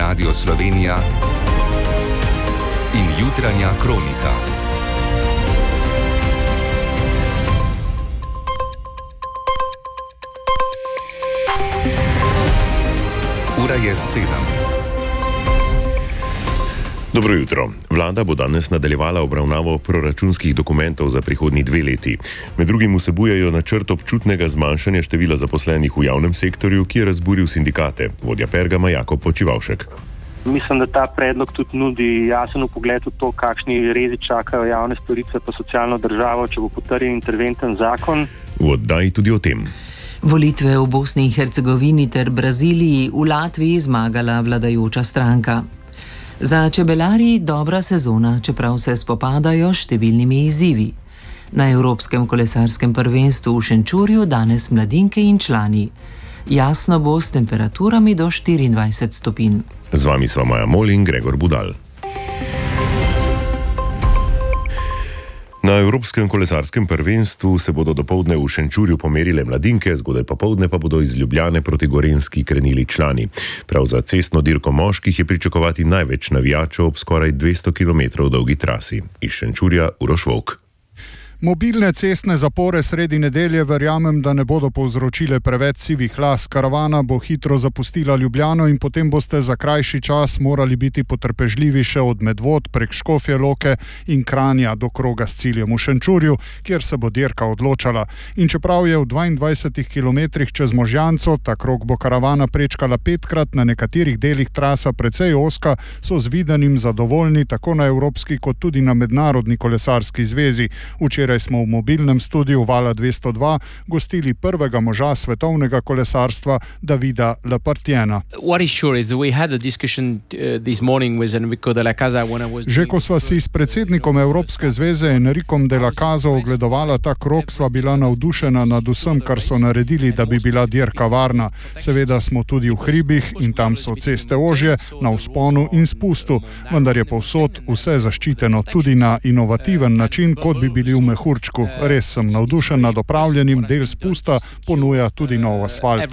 Radio Slovenija in jutranja kronika. Ura je 7. Dobro jutro. Vlada bo danes nadaljevala obravnavo proračunskih dokumentov za prihodnji 2 leti. Med drugim vsebujejo načrt občutnega zmanjšanja števila zaposlenih v javnem sektorju, ki je razburil sindikate. Vodja Pergama Jakob Počivavšek. Mislim, da ta predlog tudi nudi jasen vpogled v to, kakšni rezi čakajo javne storitve pa socialno državo, če bo potrjen interventen zakon. V oddaji tudi o tem. Volitve v Bosni in Hercegovini ter Braziliji, v Latviji zmagala vladajoča stranka. Za čebelarji dobra sezona, čeprav se spopadajo s številnimi izzivi. Na Evropskem kolesarskem prvenstvu v Šenčurju danes mladinke in člani. Jasno bo s temperaturami do 24 stopinj. Z vami sva Maja Mol in Gregor Budal. Na Evropskem kolesarskem prvenstvu se bodo dopoldne v Šenčurju pomerile mladinke, zgodaj popoldne pa bodo iz Ljubljane proti Gorenjski krenili člani. Prav za cestno dirko moških je pričakovati največ navijačev ob skoraj 200 km dolgi trasi. Iz Šenčurja Uroš Volk. Mobilne cestne zapore sredi nedelje verjamem, da ne bodo povzročile preveč sivih las. Karavana bo hitro zapustila Ljubljano in potem boste za krajši čas morali biti potrpežljivi še od Medvod prek Škofje Loke in Kranja do kroga s ciljem v Šenčurju, kjer se bo dirka odločala. In čeprav je v 22 km čez Možjanco, ta krog bo karavana prečkala 5-krat, na nekaterih delih trasa precej ozka, so z videnim zadovoljni tako na Evropski kot tudi na Mednarodni kolesarski zvezi. Včeraj smo v mobilnem studiu Vala 202 gostili prvega moža svetovnega kolesarstva Davida Lepartiena. Že ko sva si s predsednikom Evropske zveze Enricom de la Caso ogledovala ta krog, sva bila navdušena nad vsem, kar so naredili, da bi bila dirka varna. Seveda smo tudi v hribih in tam so ceste ožje, na vzponu in spustu, vendar je povsod vse zaščiteno tudi na inovativen način, kot bi bili v mehurčku. Res sem navdušen nad opravljenim, del spusta ponuja tudi nov asfalt.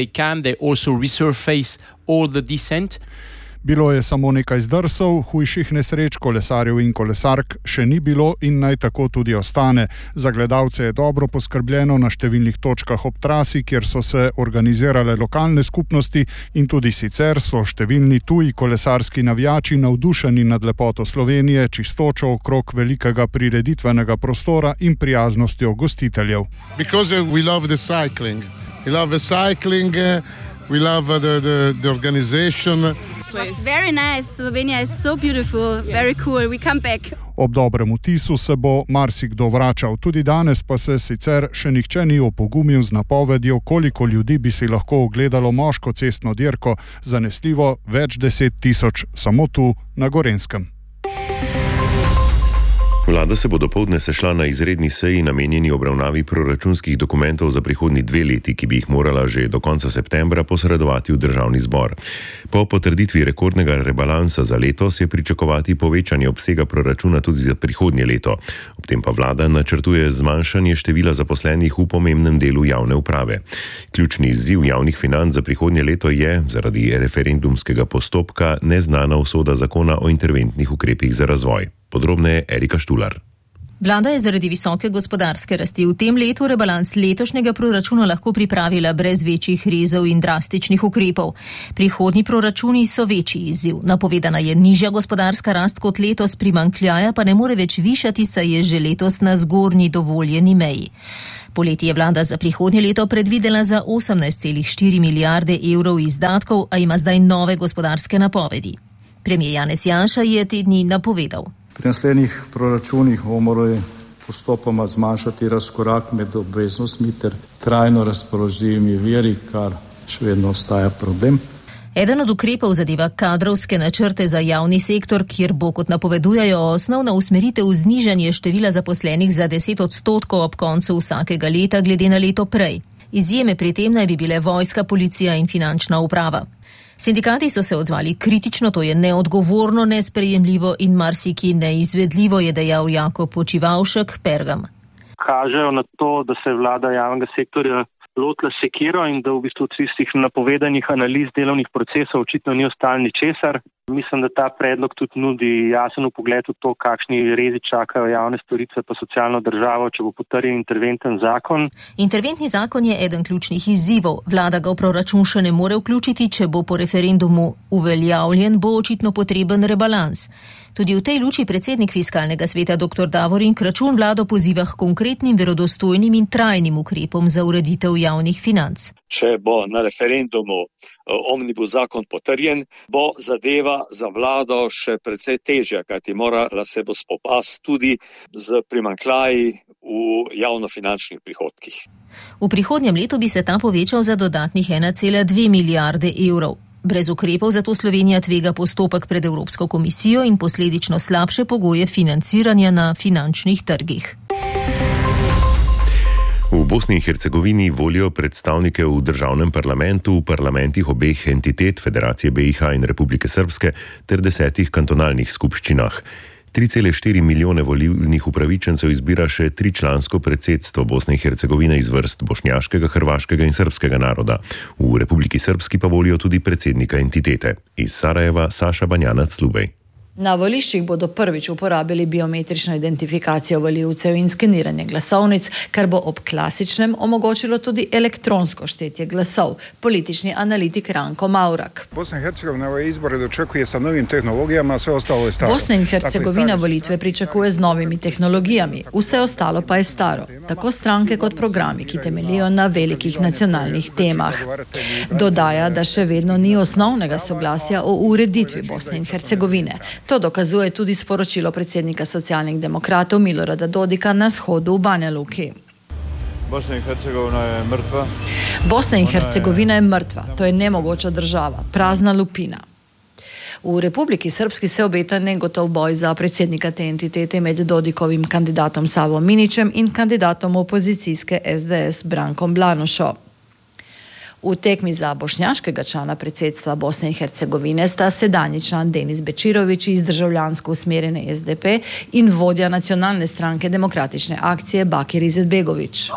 Bilo je samo nekaj zdrsov, hujših nesreč, kolesarjev in kolesark še ni bilo in naj tako tudi ostane. Za gledalce je dobro poskrbljeno na številnih točkah ob trasi, kjer so se organizirale lokalne skupnosti in tudi sicer so številni tuji kolesarski navijači navdušeni nad lepoto Slovenije, čistočo okrog velikega prireditvenega prostora in prijaznostjo gostiteljev. Because we love the cycling. We love the cycling, we love the organization. It's very nice. Slovenia is so beautiful, very cool. We come back. Ob dobrem vtisu se bo marsikdo vračal. Tudi danes pa se sicer še nihče ni opogumil z napovedjo, koliko ljudi bi si lahko ogledalo moško cestno dirko, zanesljivo več 10 000 samo tu na Gorenjskem. Vlada se bo dopoldne sešla na izredni seji namenjeni obravnavi proračunskih dokumentov za prihodnji 2 leti, ki bi jih morala že do konca septembra posredovati v državni zbor. Po potrditvi rekordnega rebalansa za letos je pričakovati povečanje obsega proračuna tudi za prihodnje leto. Ob tem pa vlada načrtuje zmanjšanje števila zaposlenih v pomembnem delu javne uprave. Ključni izziv javnih financ za prihodnje leto je, zaradi referendumskega postopka, neznana usoda zakona o interventnih ukrepih za razvoj. Podrobneje Erika Štular. Vlada je zaradi visoke gospodarske rasti v tem letu rebalans letošnjega proračuna lahko pripravila brez večjih rezov in drastičnih ukrepov. Prihodnji proračuni so večji izziv. Napovedana je nižja gospodarska rast kot letos, primanjkljaja pa ne more več višati, saj je že letos na zgornji dovoljeni meji. Poleti je vlada za prihodnje leto predvidela za 18,4 milijarde evrov izdatkov, a ima zdaj nove gospodarske napovedi. Premijer Janez Janša je te dni napovedal. Pri naslednjih proračunih bomo morali postopoma zmanjšati razkorak med obveznostmi ter trajno razpoložljivimi viri, kar še vedno ostaja problem. Eden od ukrepov zadeva kadrovske načrte za javni sektor, kjer bo, kot napovedujejo, osnovna usmeritev znižanje števila zaposlenih za 10% ob koncu vsakega leta glede na leto prej. Izjeme pri tem naj bi bile vojska, policija in finančna uprava. Sindikati so se odzvali kritično, to je neodgovorno, nesprejemljivo in marsiki neizvedljivo, je dejal Jakob Počivavšek, Pergam. Kažejo na to, da se vlada javnega sektorja lotila sekiro in da v bistvu od tistih napovedanih analiz delovnih procesov očitno ni ostalo ničesar. Mislim, da ta predlog tudi nudi jasen vpogled v to, kakšni rezi čakajo javne storitve pa socialno državo, če bo potrjen interventen zakon. Interventni zakon je eden ključnih izzivov. Vlada ga v proračun še ne more vključiti, če bo po referendumu uveljavljen, bo očitno potreben rebalans. Tudi v tej luči predsednik Fiskalnega sveta dr. Davorin Kračun vlado poziva k konkretnim, verodostojnim in trajnim ukrepom za ureditev javnih financ. Če bo na referendumu omnibus zakon potrjen, bo zadeva za vlado še precej težja, kajti morala se bo spopasti tudi z primanjkljaji v javnofinančnih prihodkih. V prihodnjem letu bi se ta povečal za dodatnih 1,2 milijarde evrov. Brez ukrepov zato Slovenija tvega postopek pred Evropsko komisijo in posledično slabše pogoje financiranja na finančnih trgih. V Bosni in Hercegovini volijo predstavnike v državnem parlamentu, v parlamentih obeh entitet Federacije BiH in Republike Srpske ter 10 kantonalnih skupščinah. 3,4 milijone volilnih upravičencev izbira še 3-člansko predsedstvo Bosne in Hercegovine iz vrst bošnjaškega, hrvaškega in srbskega naroda. V Republiki Srpski pa volijo tudi predsednika entitete. Iz Sarajeva Saša Banjanac-Lubej. Na voliščih bodo prvič uporabili biometrično identifikacijo volivcev in skeniranje glasovnic, kar bo ob klasičnem omogočilo tudi elektronsko štetje glasov. Politični analitik Ranko Maurak. Bosna in Hercegovina ove izbore dočekuje sa novim tehnologijama, sve ostalo je staro. Bosna in Hercegovina volitve pričakuje z novimi tehnologijami, vse ostalo pa je staro. Tako stranke kot programi, ki temeljijo na velikih nacionalnih temah. Dodaja, da še vedno ni osnovnega soglasja o ureditvi Bosne in Hercegovine. To dokazuje tudi sporočilo predsednika socialnih demokratov Milorada Dodika na shodu v Banja Luki. Bosna in Hercegovina je mrtva. Bosna in Hercegovina je mrtva. To je nemogoča država, prazna lupina. V Republiki Srpski se obeta negotov boj za predsednika te entitete med Dodikovim kandidatom Savo Minićem in kandidatom opozicijske SDS Brankom Blanušo. V tekmi za bošnjaškega člana predsedstva Bosne in Hercegovine sta sedanji član Denis Bečirović iz državljansko usmerjene SDP in vodja nacionalne stranke Demokratične akcije Bakir Izetbegović.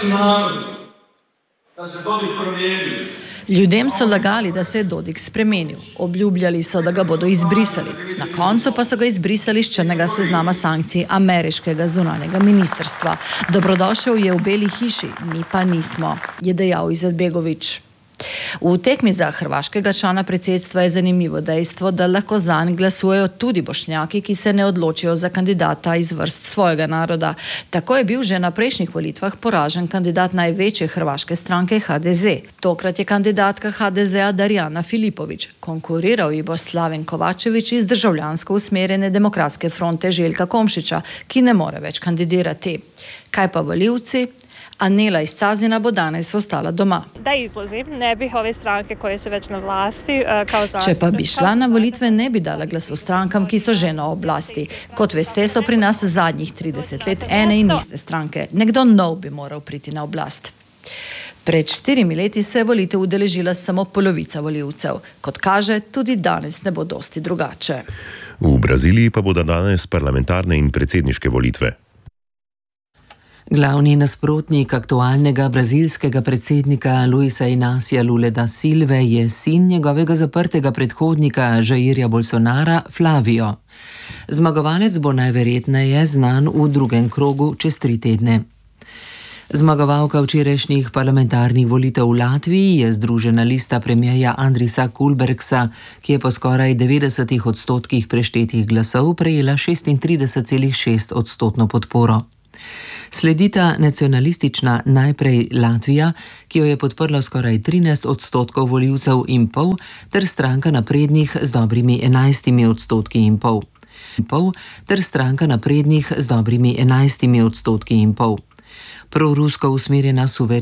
Ljudem so lagali, da se je Dodik spremenil. Obljubljali so, da ga bodo izbrisali. Na koncu pa so ga izbrisali iz črnega seznama sankcij ameriškega zunanjega ministrstva. Dobrodošel je v Beli hiši, mi pa nismo, je dejal Izetbegović. V tekmi za hrvaškega člana predsedstva je zanimivo dejstvo, da lahko zanj glasujejo tudi bošnjaki, ki se ne odločijo za kandidata iz vrst svojega naroda. Tako je bil že na prejšnjih volitvah poražen kandidat največje hrvaške stranke HDZ. Tokrat je kandidatka HDZ-a Darjana Filipović. Konkuriral ji bo Slaven Kovačević iz državljansko usmerjene Demokratske fronte Željka Komšića, ki ne more več kandidirati. Kaj pa volivci? Anela iz Cazina bo danes ostala doma. Da izlazim, ne bih ove stranke koje su već na vlasti kao zastupnica. Če pa bi šla na volitve, ne bi dala glasu strankam, ki so že na oblasti. Kot veste, so pri nas zadnjih 30 let ene in iste stranke. Nekdo nov bi moral priti na oblast. Pred 4 leti se je volitev udeležila samo polovica volivcev. Kot kaže, tudi danes ne bo dosti drugače. V Braziliji pa bodo danes parlamentarne in predsedniške volitve. Glavni nasprotnik aktualnega brazilskega predsednika Luisa Inácia Lule da Silve je sin njegovega zaprtega predhodnika Jairja Bolsonara, Flavio. Zmagovalec bo najverjetneje znan v drugem krogu čez 3 tedne. Zmagovalka včerajšnjih parlamentarnih volitev v Latviji je Združena lista premierja Andrisa Kulbergsa, ki je po skoraj 90% preštetih glasov prejela 36,6% podporo. Sledita nacionalistična Najprej Latvija, ki jo je podprlo skoraj 13% volivcev in pol, ter stranka naprednih z dobrimi 11,5%. Ter stranka naprednih z dobrimi 11,5%. Prorusko usmerjena suverenost